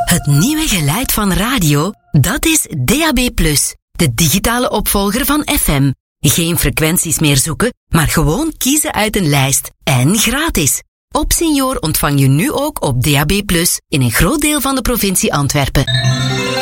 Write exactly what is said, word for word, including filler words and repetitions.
Het nieuwe geluid van radio, dat is D A B plus, de digitale opvolger van F M. Geen frequenties meer zoeken, maar gewoon kiezen uit een lijst. En gratis. Op Senior ontvang je nu ook op D A B plus in een groot deel van de provincie Antwerpen.